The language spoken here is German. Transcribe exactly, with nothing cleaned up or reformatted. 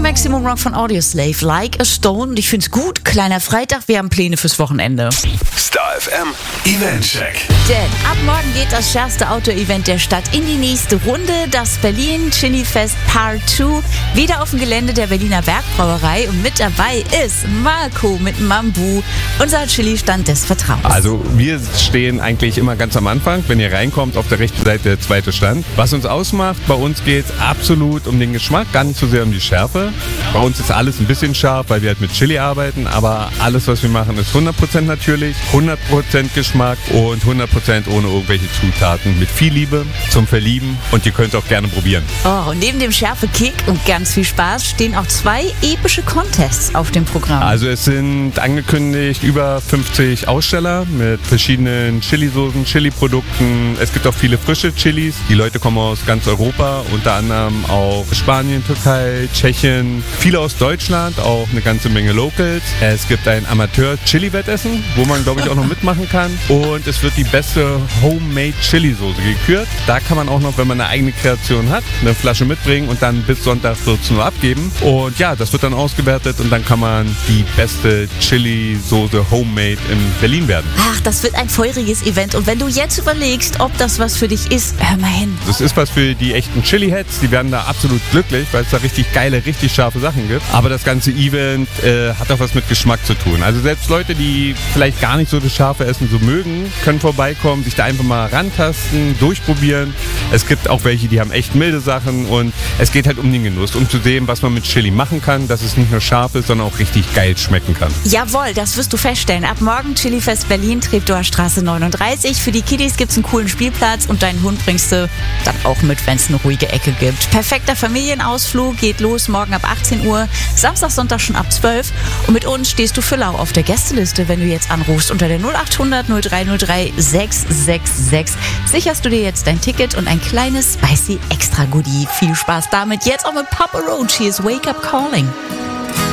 Maximum Rock von Audioslave, Like a Stone. Und ich find's gut, kleiner Freitag, wir haben Pläne fürs Wochenende. Star F M Eventcheck. Denn ab morgen geht das schärfste Outdoor-Event der Stadt in die nächste Runde. Das Berlin Chili Fest Part zwei. Wieder auf dem Gelände der Berliner Bergbrauerei. Und mit dabei ist Marco mit Mambu, unser Chili-Stand des Vertrauens. Also wir stehen eigentlich immer ganz am Anfang. Wenn ihr reinkommt, auf der rechten Seite der zweite Stand. Was uns ausmacht, bei uns geht es absolut um den Geschmack, gar nicht so sehr um die Schärfe. Bei uns ist alles ein bisschen scharf, weil wir halt mit Chili arbeiten. Aber alles, was wir machen, ist hundert Prozent natürlich, hundert Prozent Geschmack und hundert Prozent ohne irgendwelche Zutaten. Mit viel Liebe zum Verlieben und ihr könnt auch gerne probieren. Oh, und neben dem Schärfe-Kick und ganz viel Spaß stehen auch zwei epische Contests auf dem Programm. Also es sind angekündigt über fünfzig Aussteller mit verschiedenen Chili-Soßen, Chili-Produkten. Es gibt auch viele frische Chilis. Die Leute kommen aus ganz Europa, unter anderem auch Spanien, Türkei, Tschechien. Viele aus Deutschland, auch eine ganze Menge Locals. Es gibt ein Amateur-Chili-Wettessen, wo man, glaube ich, auch noch mitmachen kann. Und es wird die beste Homemade-Chili-Soße gekürt. Da kann man auch noch, wenn man eine eigene Kreation hat, eine Flasche mitbringen und dann bis Sonntag vierzehn Uhr abgeben. Und ja, das wird dann ausgewertet und dann kann man die beste Chili-Soße Homemade in Berlin werden. Ach, das wird ein feuriges Event. Und wenn du jetzt überlegst, ob das was für dich ist, hör mal hin. Das ist was für die echten Chili-Heads. Die werden da absolut glücklich, weil es da richtig geile, richtig scharfe Sachen gibt. Aber das ganze Event äh, hat auch was mit Geschmack zu tun. Also selbst Leute, die vielleicht gar nicht so das scharfe Essen so mögen, können vorbeikommen, sich da einfach mal rantasten, durchprobieren. Es gibt auch welche, die haben echt milde Sachen und es geht halt um den Genuss, um zu sehen, was man mit Chili machen kann, dass es nicht nur scharf ist, sondern auch richtig geil schmecken kann. Jawohl, das wirst du feststellen. Ab morgen Chili Fest Berlin, Treptower Straße neununddreißig. Für die Kiddies gibt's einen coolen Spielplatz und deinen Hund bringst du dann auch mit, wenn es eine ruhige Ecke gibt. Perfekter Familienausflug geht los morgen ab achtzehn Uhr, Samstag, Sonntag schon ab zwölf. Und mit uns stehst du für lau auf der Gästeliste, wenn du jetzt anrufst unter der null acht hundert null drei null drei sechs sechs sechs. Sicherst du dir jetzt dein Ticket und ein kleines spicy Extra-Goodie. Viel Spaß damit. Jetzt auch mit Papa Roach. Hier ist Wake Up Calling.